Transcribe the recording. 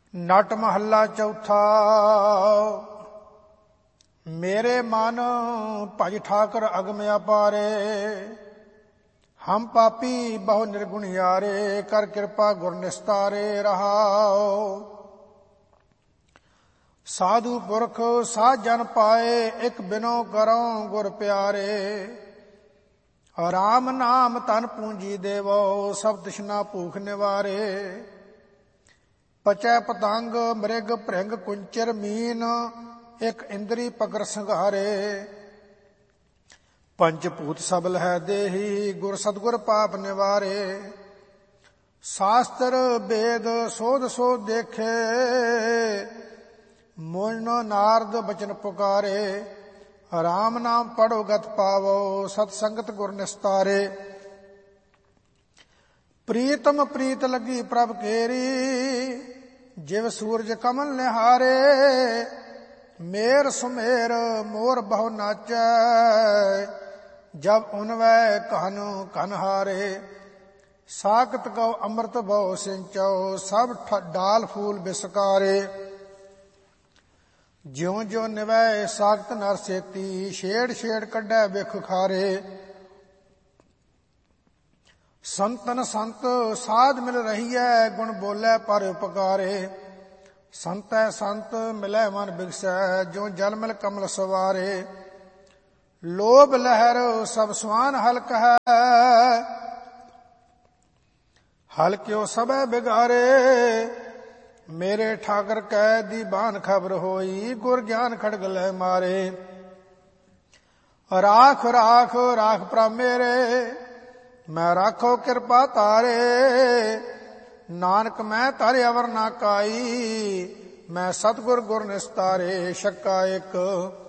ਨਟ ਮਹੱਲਾ ਚੌਥਾ। ਮੇਰੇ ਮਨ ਭਜ ਠਾਕਰ ਅਗਮ ਅਪਾਰੇ, ਹਮ ਪਾਪੀ ਬਹੁ ਨਿਰਗੁਣਿਆਰੇ, ਕਰ ਕਿਰਪਾ ਗੁਰ ਨਿਸਤਾਰੇ ਰਹਾਓ। ਸਾਧੂ ਪੁਰਖ ਸਾਧ ਜਨ ਪਾਏ, ਇਕ ਬਿਨੋ ਕਰੋ ਗੁਰ ਪਿਆਰੇ। ਰਾਮ ਨਾਮ ਤਨ ਪੂੰਜੀ ਦੇਵੋ, ਸਭ ਤ੍ਰਿਸ਼ਨਾ ਭੂਖ ਨਿਵਾਰੇ। ਪਚੈ ਪਤੰਗ ਮ੍ਰਿਗ ਭ੍ਰਿੰਗ ਕੁੰਚਰ ਮੀਨ, ਇਕ ਇੰਦਰੀ ਪਕਰ ਸੰਘਾਰੇ। ਪੰਚ ਭੂਤ ਸਬਲ ਹੈ ਦੇਹੀ, ਗੁਰ ਸਤਗੁਰ ਪਾਪ ਨਿਵਾਰੇ। ਸ਼ਾਸਤਰ ਵੇਦ ਸੋਧ ਸੋਧ ਦੇਖੇ, ਮੋਇਨੋ ਨਾਰਦ ਬਚਨ ਪੁਕਾਰੇ। ਰਾਮ ਨਾਮ ਪੜੋ ਗਤ ਪਾਵੋ, ਸਤ ਸੰਗਤ ਗੁਰ ਨਿਸਤਾਰੇ। ਪ੍ਰੀਤਮ ਪ੍ਰੀਤ ਲੱਗੀ ਪ੍ਰਭ ਕੇਰੀ, ਜਿਵ ਸੂਰਜ ਕਮਲ ਨਿਹਾਰੇ। ਮੇਰ ਸੁਮੇਰ ਮੋਰ ਬਹੁ ਨਾਚੈ, ਜਬ ਉਨਵੈ ਕਹਨ ਕਨਹਾਰੇ। ਸਾਕਤ ਕਉ ਅੰਮ੍ਰਿਤ ਬਹੁ ਸਿੰਚਉ, ਸਭ ਡਾਲ ਫੂਲ ਬਿਸਕਾਰੇ। ਜਿਉ ਜਿਉ ਨਿਵੈ ਸਾਖਤ ਨਰ ਸੇਤੀ, ਛੇੜ ਛੇੜ ਕੱਢੈ ਬਿਖ ਖਾਰੇ। ਸੰਤਨ ਸੰਤ ਸਾਧ ਮਿਲ ਰਹੀਐ, ਗੁਣ ਬੋਲੇ ਪਰ ਉਪਕਾਰੇ। ਸੰਤੈ ਸੰਤ ਮਿਲੈ ਮਨ ਬਿਗਸੈ, ਜਿਉ ਜਲ ਮਿਲ ਕਮਲ ਸਵਾਰੇ। ਲੋਭ ਲਹਿਰ ਸਭ ਸੁਆਨ ਹਲਕ ਹੈ, ਹਲਕਿਓ ਸਭੈ ਬਿਗਾਰੇ। ਮੇਰੇ ਠਾਕਰ ਕੈ ਦੀਵਾਨ ਖਬਰ ਹੋਈ, ਗੁਰ ਗਿਆਨ ਖੜਗ ਲੈ ਮਾਰੇ। ਰਾਖ ਰਾਖ ਰਾਖ ਪ੍ਰਭ ਮੇਰੇ, ਮੈਂ ਰਾਖੋ ਕਿਰਪਾ ਤਾਰੇ। ਨਾਨਕ ਮੈਂ ਧਰ ਅਵਰ ਨਾ ਕਾਈ, ਮੈਂ ਸਤਿਗੁਰ ਗੁਰ ਨਿਸਤਾਰੇ। ਛੱਕਾ ਇੱਕ।